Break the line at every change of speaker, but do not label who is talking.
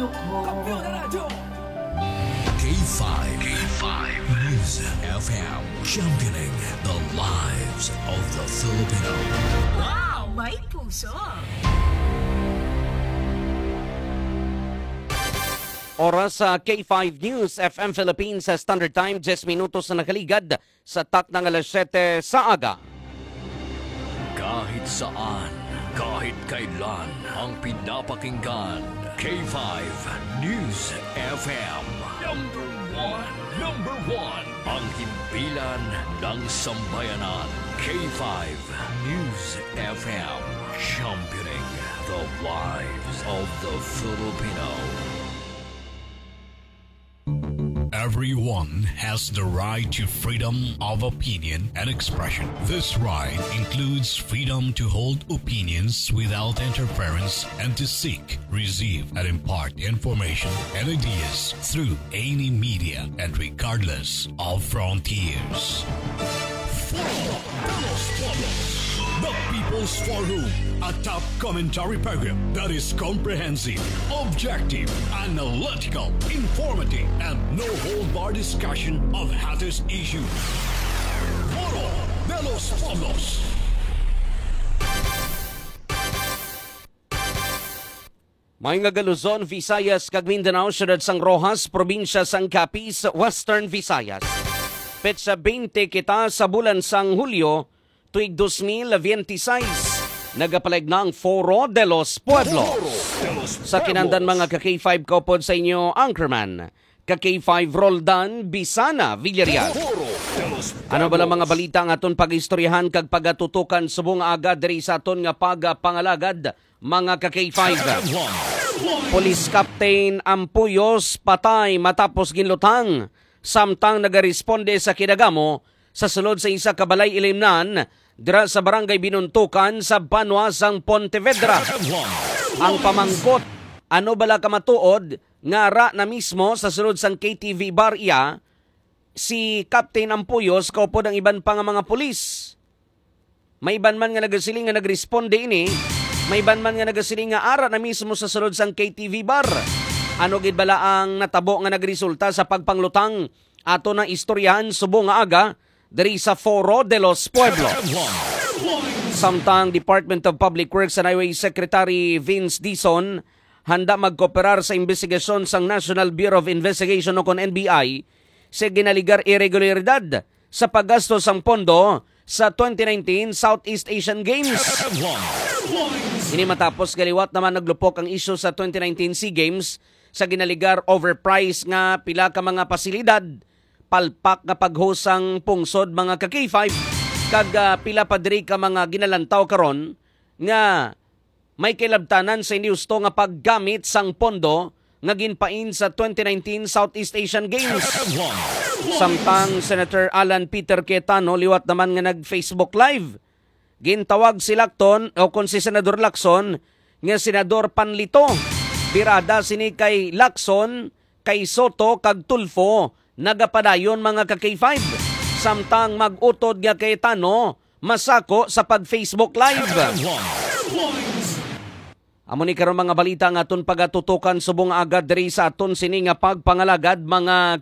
ko.
K5 News FM, championing the lives of the Filipino.
Wow, may puso!
Oras sa K5 News FM Philippines sa Standard Time, 10 minutos na nakaligad sa tak ng alas 7 sa aga.
Kahit saan, kahit kailan, ang pinapakinggan. K5 News FM. Number one. Ang himpilan ng sambayanan. K5 News FM. Championing the lives of the Filipino.
Everyone has the right to freedom of opinion and expression. This right includes freedom to hold opinions without interference and to seek, receive, and impart information and ideas through any media and regardless of frontiers. The People's Forum, a top commentary program that is comprehensive, objective, analytical, informative, and no-hold-bar discussion of hottest issues. Foro de los Pueblos.
Mga Luzon, Visayas, kag Mindanao, Siyudad Sang Rojas, Probinsya Sang Capiz, Western Visayas. Petsa 20 kita sa bulan sang Hulyo, tuig 2026, nagapalig na ang Foro de los Pueblos. Sa kinandan mga ka-K5 kaupod sa inyo, Anchorman, ka-K5 Roldan, Bisana, Villarreal. Ano ba lang mga balita ang aton pag-istoryahan kag pagatutukan subong agad diri sa aton nga pagapangalagad, mga ka-K5. Police Captain Ampuyos patay matapos ginlutang, samtang nagaresponde sa kinagamo sa sulod sa isa kabalay ilimnan dira sa barangay Binuntukan sa Banwa sang Pontevedra. Ang pamangkot, ano bala ka matuod nga ra na mismo sa sulod sang KTV bar iya si Captain Ampuyos kaupod ang iban pa nga mga pulis. May iban man nga nagasiling nga nagresponde ini, may iban man nga nagasiling nga ara na mismo sa sulod sang KTV bar. Ano gid bala ang natabo nga nagresulta sa pagpanglutang ato na istoryahan subong nga aga diri sa Foro de los Pueblos. Samtang Department of Public Works and Highway Secretary Vince Dizon handa magkooperar sa investigasyon sang National Bureau of Investigation o kon NBI sa ginaligar irregularidad sa paggasto sang pondo sa 2019 Southeast Asian Games. Ini matapos galiwat naman naglupok ang isyu sa 2019 SEA Games sa ginaligar overpriced nga pila ka mga pasilidad, palpak nga paghosang pungsod mga ka-K5 kag pila pa diri ka mga ginalantaw karon nga may kilabtanan sa hindi husto nga paggamit sang pondo nga ginpain sa 2019 Southeast Asian Games. Samtang Senator Alan Peter Cayetano liwat naman nga nag-Facebook Live. Gintawag si Lacton o kung si Senador Lacson nga Senador Panlito. Birada sini kay Lacson, kay Soto kag Tulfo nagapadayon mga ka-K5. Samtang mag-utod nga kay Tano masako sa pag-Facebook Live. Amo ni karon mga balita nga aton pagatutukan subong agad diri sa aton sini nga pagpangalagad mga